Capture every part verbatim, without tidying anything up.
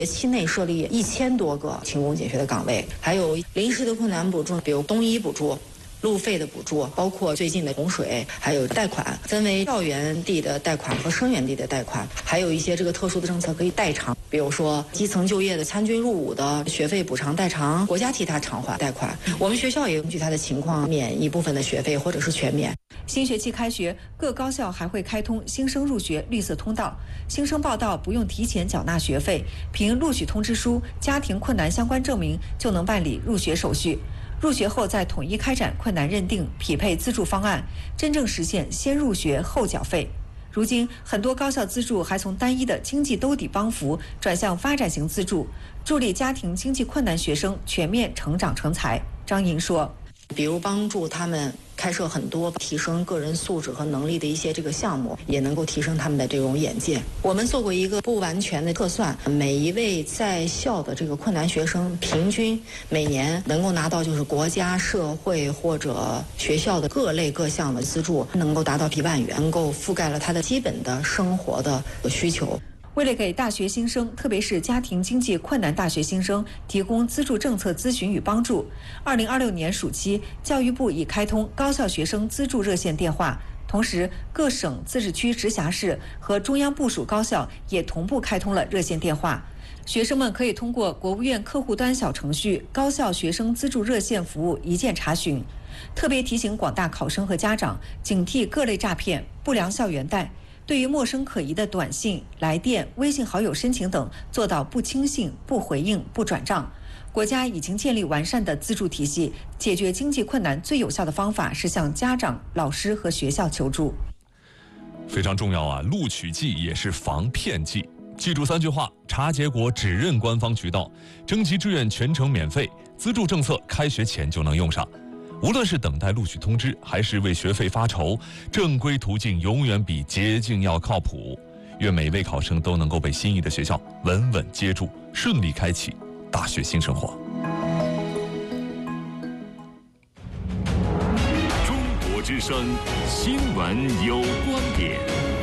期内设立一千多个勤工俭学的岗位，还有临时的困难补助，比如冬衣补助、路费的补助，包括最近的洪水，还有贷款，分为校园地的贷款和生源地的贷款，还有一些这个特殊的政策可以代偿，比如说基层就业的参军入伍的学费补偿代偿，国家替他偿还贷款。我们学校也根据他的情况免一部分的学费，或者是全免。 新学期开学，各高校还会开通新生入学绿色通道，新生报到不用提前缴纳学费，凭录取通知书、家庭困难相关证明就能办理入学手续。入学后再统一开展困难认定、匹配资助方案，真正实现先入学后缴费。如今，很多高校资助还从单一的经济兜底帮扶转向发展型资助，助力家庭经济困难学生全面成长成才。张莹说， 比如帮助他们开设很多提升个人素质和能力的一些这个项目，也能够提升他们的这种眼界。我们做过一个不完全的测算，每一位在校的这个困难学生平均每年能够拿到就是国家、社会或者学校的各类各项的资助，能够达到一万元，能够覆盖了他的基本的生活的需求。 为了给大学新生，特别是家庭经济困难大学新生提供资助政策咨询与帮助，二零二六年暑期，教育部已开通高校学生资助热线电话，同时各省、自治区、直辖市和中央部属高校也同步开通了热线电话。学生们可以通过国务院客户端小程序“高校学生资助热线”服务一键查询。特别提醒广大考生和家长，警惕各类诈骗、不良校园贷。对于陌生可疑的短信、来电、微信好友申请等，做到不轻信、不回应、不转账。国家已经建立完善的资助体系，解决经济困难最有效的方法是向家长、老师和学校求助。 非常重要啊！录取季也是防骗季，记住三句话：查结果只认官方渠道，征集志愿全程免费，资助政策开学前就能用上。无论是等待录取通知，还是为学费发愁，正规途径永远比捷径要靠谱。愿每位考生都能够被心仪的学校稳稳接住，顺利开启大学新生活。 中国之声新闻有观点，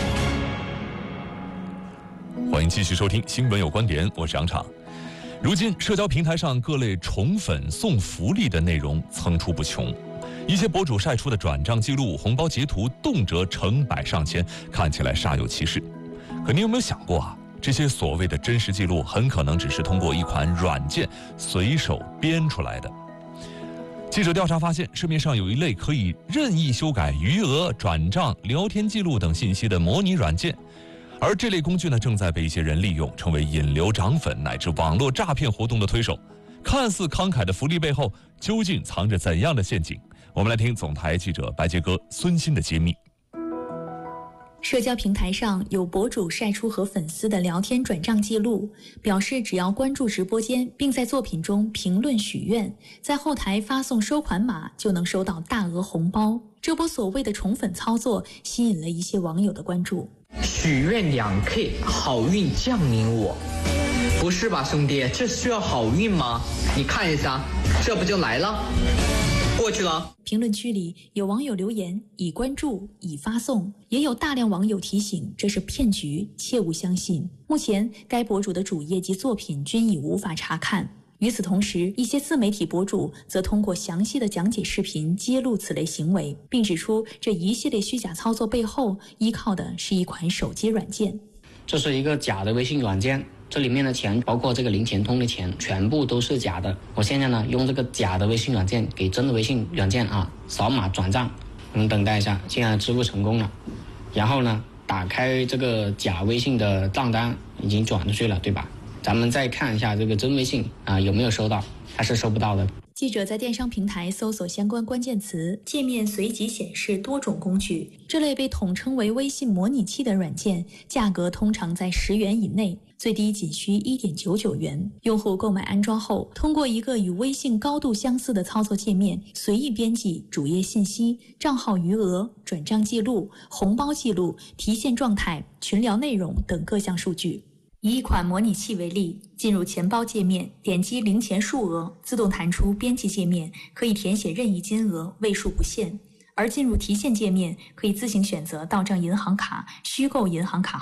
欢迎继续收听新闻有观点，我是杨畅。如今社交平台上各类宠粉送福利的内容层出不穷，一些博主晒出的转账记录、红包截图动辄成百上千，看起来煞有其事。可你有没有想过啊，这些所谓的真实记录很可能只是通过一款软件随手编出来的。记者调查发现，市面上有一类可以任意修改余额、转账、聊天记录等信息的模拟软件，而这类工具呢，正在被一些人利用，成为引流涨粉乃至网络诈骗活动的推手。看似慷慨的福利背后，究竟藏着怎样的陷阱？我们来听总台记者白杰哥、孙鑫的揭秘。 社交平台上有博主晒出和粉丝的聊天转账记录，表示只要关注直播间，并在作品中评论许愿，在后台发送收款码，就能收到大额红包。这波所谓的宠粉操作吸引了一些网友的关注。 许愿两 K， 好运降临我。不是吧，兄弟，这需要好运吗？你看一下，这不就来了？过去了。 评论区里有网友留言已关注已发送，也有大量网友提醒这是骗局，切勿相信。目前该博主的主页及作品均已无法查看。与此同时，一些自媒体博主则通过详细的讲解视频揭露此类行为，并指出这一系列虚假操作背后依靠的是一款手机软件。 这是一个假的微信软件，这里面的钱，包括这个零钱通的钱，全部都是假的。我现在呢，用这个假的微信软件给真的微信软件啊扫码转账。我们等待一下，现在支付成功了。然后呢，打开这个假微信的账单，已经转出去了，对吧？咱们再看一下这个真微信啊有没有收到，它是收不到的。 记者在电商平台搜索相关关键词，界面随即显示多种工具。这类被统称为微信模拟器的软件，价格通常在十元以内，最低仅需 一点九九元。用户购买安装后，通过一个与微信高度相似的操作界面，随意编辑主页信息、账号余额、转账记录、红包记录、提现状态、群聊内容等各项数据。以一款模拟器为例，进入钱包界面，点击零钱数额，自动弹出编辑界面，可以填写任意金额，位数不限。而进入提现界面，可以自行选择到账银行卡、虚构银行卡号，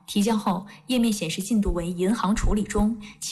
提交后，页面显示进度为银行处理中。